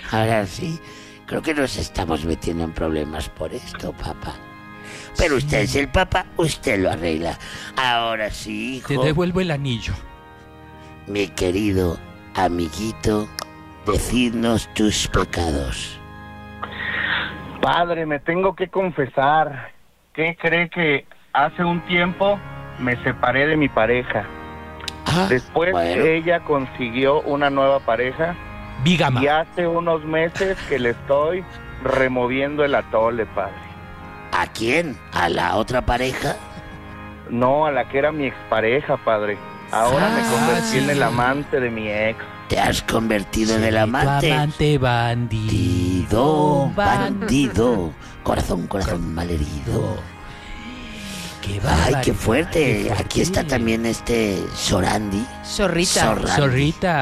Ahora sí, creo que nos estamos metiendo en problemas por esto, papá. Pero usted es el papá, usted lo arregla. Ahora sí, hijo. Te devuelvo el anillo. Mi querido amiguito, decidnos tus pecados. Padre, me tengo que confesar. ¿Qué cree que hace un tiempo me separé de mi pareja? Después ella consiguió una nueva pareja. Bígama. Y hace unos meses que le estoy removiendo el atole, padre. ¿A quién? ¿A la otra pareja? No, a la que era mi expareja, padre. Ahora me convertí en el amante de mi ex. ¿Te has convertido en el amante? Amante bandido. Bandido. Corazón malherido. Qué Ay, qué fuerte. Aquí está también Sorandi. Zorrita.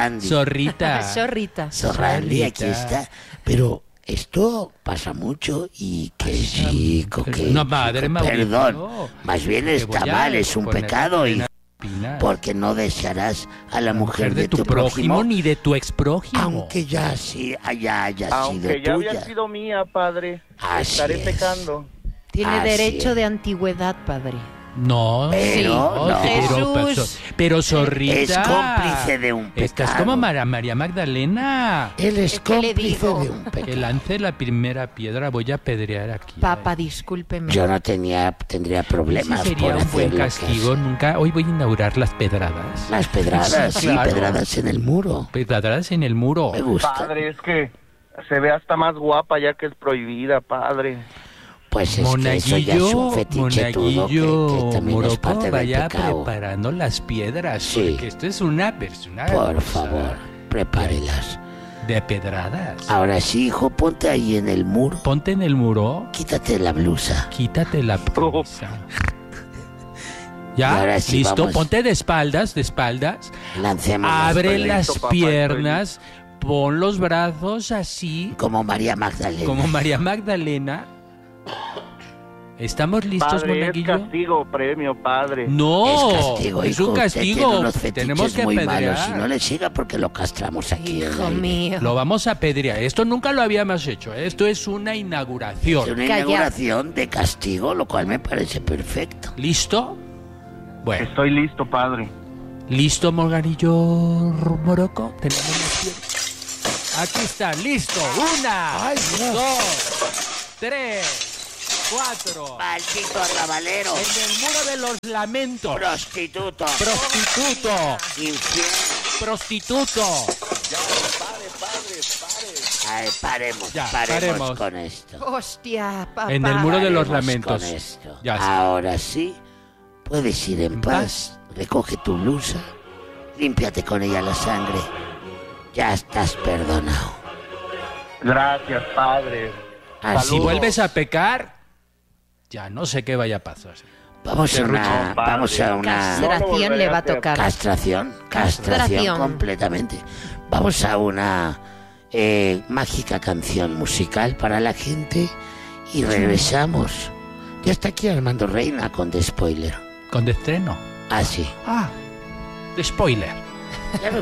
Sorrandi, aquí está. Pero esto pasa mucho y qué chico, que no, madre, perdón, no. más bien está mal, es un pecado, y porque no desearás a la mujer de tu prójimo ni de tu exprójimo, aunque ya sí haya sido aunque ya tuya. había sido mía, padre. Así estaré es. pecando. Tiene Así derecho es. de antigüedad, padre. No, Pero no. pero Zorrita Es cómplice de un pecado. Estás como María Magdalena. Él es ¿Qué le cómplice digo? de un Que pecado. lance la primera piedra, voy a apedrear aquí. Papá, discúlpeme. Yo no tendría problemas Ese sería por un buen hacer lo que castigo. hace. Nunca. Hoy voy a inaugurar las pedradas. Las pedradas, sí, Claro. pedradas en el muro. Pedradas en el muro. Me gusta. Padre, es que se ve hasta más guapa ya que es prohibida, padre. Pues es que eso ya es un fetiche todo, que también es Morocco, parte del vaya pecado. preparando las piedras, Sí. porque esto es una versión Por favor, prepárelas. de pedradas. Ahora sí, hijo, ponte ahí en el muro. Ponte en el muro, Quítate la blusa. quítate la camisa. Y Ya, ahora sí, listo, vamos. ponte de espaldas, Lancemos abre Estoy las listo, papá, piernas, pon los brazos así, como María Magdalena. como María Magdalena. ¿Estamos listos, Padre, es monaguillo? castigo, premio, padre. No, Es castigo, es hijo. un Usted tiene castigo. unos fetiches Tenemos que muy apedrear. malos. Si no le siga, porque lo castramos aquí. en el Hijo aire. mío. Lo vamos a apedrear. Esto nunca lo habíamos hecho. Esto es una Es inauguración. una Calla. inauguración de castigo, lo cual me parece perfecto. ¿Listo? Bueno, Estoy listo, padre. ¿listo, Morganillo Morocco? Tenemos las piernas. Aquí está, listo. 1, 2, 3, 4. Maldito arrabalero. En el muro de los lamentos. Prostituto. Prostituto. Infiel. Prostituto. Ay, paremos, Ya, paremos paremos. con esto. Hostia, papá. En el muro de los Paremos lamentos. con esto. Ya está. Ahora sí, puedes ir en paz. Recoge tu blusa, límpiate con ella la sangre. Ya estás perdonado. Gracias, padre. Así Si Saludos. vuelves a pecar, ya no sé qué vaya a pasar. vamos a una Castración Castración le va a tocar. castración Castración. completamente. Vamos a una mágica canción musical para la gente y regresamos. Ya está aquí Armando Reina con The Spoiler. Con de estreno. Ah, sí. Ah, de spoiler. Ya me